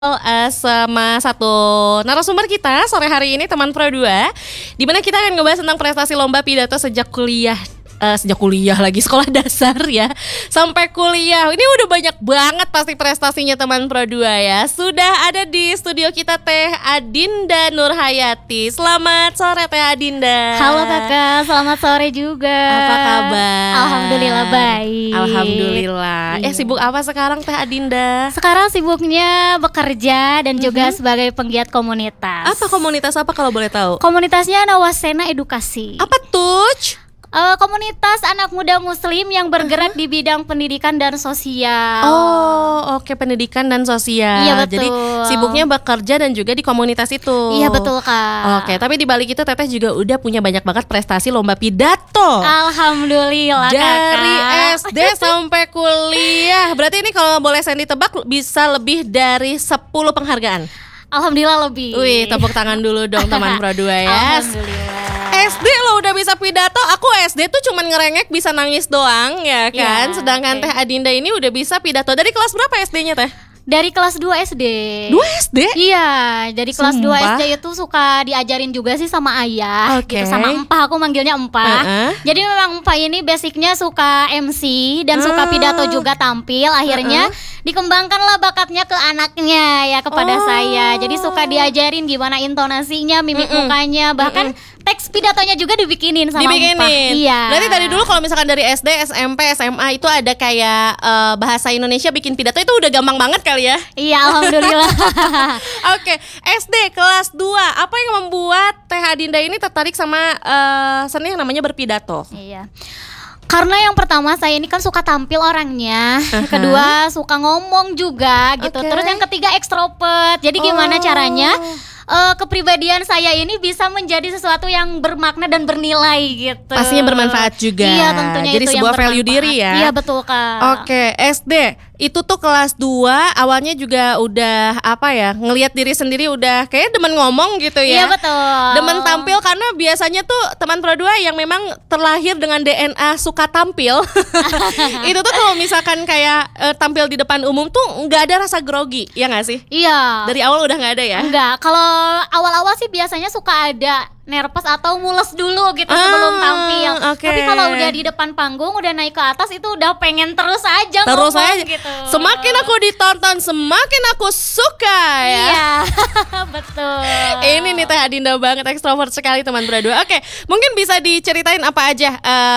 Sama satu narasumber kita sore hari ini teman Pro 2, di mana kita akan ngebahas tentang prestasi lomba pidato sejak kuliah lagi sekolah dasar ya sampai kuliah. Ini udah banyak banget pasti prestasinya teman Pro 2 ya. Sudah ada di studio kita Teh Adinda Nurhayati. Selamat sore Teh Adinda. Halo Kakak, selamat sore juga. Apa kabar? Alhamdulillah baik. Alhamdulillah. Iya. Sibuk apa sekarang Teh Adinda? Sekarang sibuknya bekerja dan juga sebagai penggiat komunitas. Apa komunitas apa kalau boleh tahu? Komunitasnya Nawasena Edukasi. Apa tuh? Komunitas anak muda muslim yang bergerak di bidang pendidikan dan sosial. Oh, oke, pendidikan dan sosial. Iya, betul. Jadi sibuknya bekerja dan juga di komunitas itu. Iya betul Kak. Oke, tapi di balik itu Teteh juga udah punya banyak banget prestasi lomba pidato. Alhamdulillah Dari Kakak. SD sampai kuliah. Berarti ini kalau boleh Sandy tebak bisa lebih dari 10 penghargaan. Alhamdulillah lebih. Wih, tepuk tangan dulu dong teman Pro 2 ya. Alhamdulillah. SD lo udah bisa pidato, aku SD tuh cuman ngerengek bisa nangis doang ya kan. Ya, Sedangkan oke. Teh Adinda ini udah bisa pidato. Dari kelas berapa SD-nya Teh? Dari kelas 2 SD. 2 SD? Iya, dari kelas 2 Sumpah? SD itu suka diajarin juga sih sama ayah Oke. gitu, sama empah, aku manggilnya empah. Jadi memang empah ini basicnya suka MC dan suka pidato juga tampil. Akhirnya dikembangkanlah bakatnya ke anaknya ya, kepada Oh. saya. Jadi suka diajarin gimana intonasinya, mimik mukanya, bahkan teks pidatonya juga dibikinin sama empah. Dibikinin. Iya. Berarti dari dulu kalau misalkan dari SD, SMP, SMA itu ada kayak bahasa Indonesia bikin pidato itu udah gampang banget kali ya. Iya, alhamdulillah. Oke, SD kelas 2. Apa yang membuat Teh Adinda ini tertarik sama seni yang namanya berpidato? Iya. Karena yang pertama saya ini kan suka tampil orangnya, kedua suka ngomong juga gitu. Oke. Terus yang ketiga ekstrovert. Jadi gimana caranya kepribadian saya ini bisa menjadi sesuatu yang bermakna dan bernilai gitu. Pastinya bermanfaat juga. Iya, tentunya Jadi itu sebuah yang value bermanfaat. diri ya. Iya, betul Kak. Oke, SD itu tuh kelas 2 awalnya juga udah apa ya, ngelihat diri sendiri udah kayak demen ngomong gitu ya. Iya, betul. Demen tampil karena biasanya tuh teman Pro 2 yang memang terlahir dengan DNA suka tampil. Itu tuh kalau misalkan kayak tampil di depan umum tuh nggak ada rasa grogi, ya nggak sih? Iya. Dari awal udah nggak ada ya? Enggak, kalau awal-awal sih biasanya suka ada nervous atau mules dulu gitu sebelum tampil. Oke. Tapi kalau udah di depan panggung, udah naik ke atas itu udah pengen terus aja Terus ngomong aja gitu. semakin aku ditonton semakin aku suka ya. Iya, betul. Ini nih Teh Adinda banget, ekstrovert sekali teman Pro 2. Oke, mungkin bisa diceritain apa aja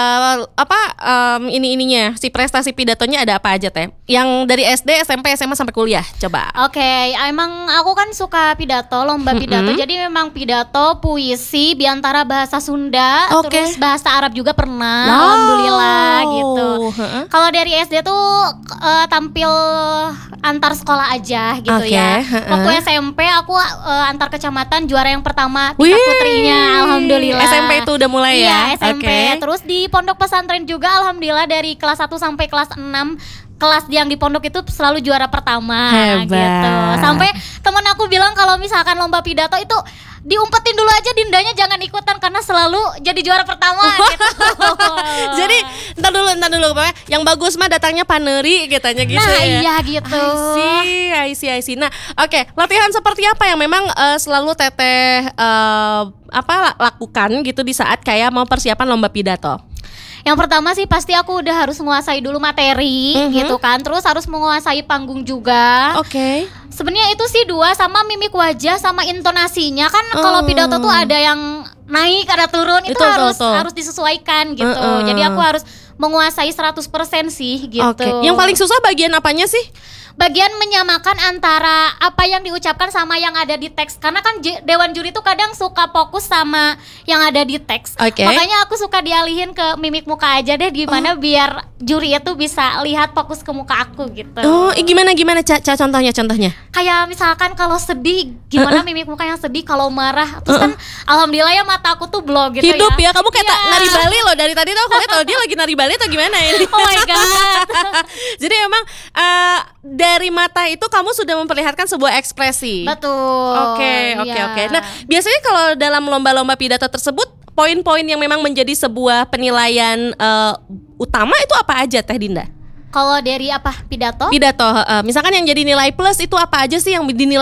ininya si prestasi pidatonya ada apa aja Teh? Yang dari SD, SMP, SMA sampai kuliah. Coba. Oke, emang aku kan suka pidato, lomba pidato. Jadi memang pidato, puisi, biantara bahasa Sunda, Oke. terus bahasa Arab juga pernah. Wow. Alhamdulillah gitu. Heeh. Kalau dari SD tuh tampil antar sekolah aja gitu Oke, ya. heeh. Waktu SMP aku antar kecamatan juara yang pertama Wih. tingkat putrinya. Alhamdulillah. SMP itu udah mulai ya? Iya, SMP. Oke. Terus di pondok pesantren juga alhamdulillah dari kelas 1 sampai kelas 6 kelas yang di pondok itu selalu juara pertama. Hebat. Gitu. Sampai temen aku bilang kalau misalkan lomba pidato itu diumpetin dulu aja, Dindanya jangan ikutan karena selalu jadi juara pertama gitu. Jadi entar dulu yang bagus mah datangnya paneri katanya gitu Nah, ya. iya gitu. I see. Nah, oke, latihan seperti apa yang memang selalu Teteh lakukan gitu di saat kayak mau persiapan lomba pidato? Yang pertama sih pasti aku udah harus menguasai dulu materi gitu kan. Terus harus menguasai panggung juga. Oke. Sebenarnya itu sih dua, sama mimik wajah sama intonasinya kan. Kalau pidato tuh ada yang naik, ada turun, itu Betul. harus disesuaikan gitu. Jadi aku harus menguasai 100% sih gitu. Oke. Yang paling susah bagian apanya sih? Bagian menyamakan antara apa yang diucapkan sama yang ada di teks. Karena kan dewan juri tuh kadang suka fokus sama yang ada di teks. Oke. Makanya aku suka dialihin ke mimik muka aja deh, gimana biar juri itu bisa lihat fokus ke muka aku gitu. Oh, gimana contohnya? Kayak misalkan kalau sedih, gimana mimik muka yang sedih, kalau marah. Terus kan alhamdulillah ya mata aku tuh blok gitu. Hidup ya, kamu kayak Iya. nari Bali loh. Dari tadi tuh aku lihat dia lagi nari Bali atau gimana ini. Oh my god. Jadi emang dari mata itu kamu sudah memperlihatkan sebuah ekspresi. Betul. Oke. Iya. Nah, biasanya kalau dalam lomba-lomba pidato tersebut, poin-poin yang memang menjadi sebuah penilaian utama itu apa aja Teh Dinda? Kalau dari apa pidato? Pidato, misalkan yang jadi nilai plus itu apa aja sih yang dinilai